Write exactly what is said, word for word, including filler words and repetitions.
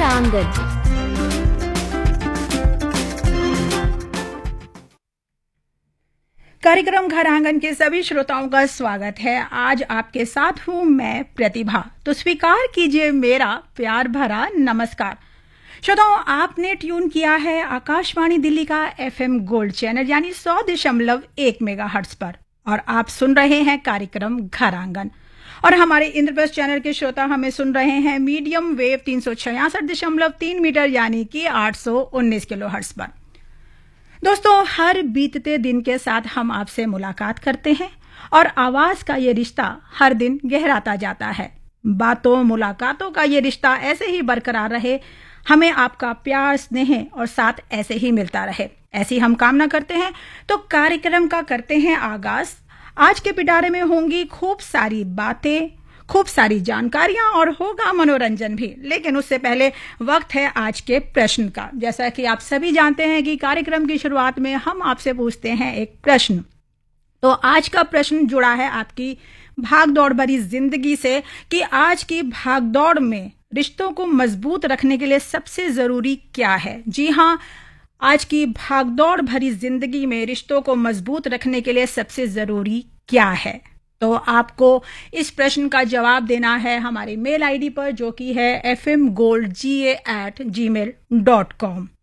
आंगन। कार्यक्रम घर आंगन के सभी श्रोताओं का स्वागत है। आज आपके साथ हूं मैं प्रतिभा। तो स्वीकार कीजिए मेरा प्यार भरा नमस्कार। श्रोताओं, आपने ट्यून किया है आकाशवाणी दिल्ली का एफएम गोल्ड चैनल यानी सौ दशमलव एक मेगाहर्ट्ज पर, और आप सुन रहे हैं कार्यक्रम घर आंगन। और हमारे इंद्रप्रस्थ चैनल के श्रोता हमें सुन रहे हैं मीडियम वेव तीन सौ छियासठ दशमलव तीन मीटर यानी कि आठ सौ उन्नीस किलो हर्ट्ज पर। दोस्तों, हर बीतते दिन के साथ हम आपसे मुलाकात करते हैं और आवाज का ये रिश्ता हर दिन गहराता जाता है। बातों मुलाकातों का ये रिश्ता ऐसे ही बरकरार रहे, हमें आपका प्यार स्नेह और साथ ऐसे ही मिलता रहे, ऐसी हम कामना करते हैं। तो कार्यक्रम का करते हैं आगाज। आज के पिटारे में होंगी खूब सारी बातें, खूब सारी जानकारियां और होगा मनोरंजन भी। लेकिन उससे पहले वक्त है आज के प्रश्न का। जैसा कि आप सभी जानते हैं कि कार्यक्रम की शुरुआत में हम आपसे पूछते हैं एक प्रश्न। तो आज का प्रश्न जुड़ा है आपकी भागदौड़ भरी जिंदगी से कि आज की भागदौड़ में रिश्तों को मजबूत रखने के लिए सबसे जरूरी क्या है। जी हाँ, आज की भागदौड़ भरी जिंदगी में रिश्तों को मजबूत रखने के लिए सबसे जरूरी क्या है। तो आपको इस प्रश्न का जवाब देना है हमारे मेल आईडी पर, जो कि है एफ एम गोल्ड जी ए एट जी मेल डॉट कॉम।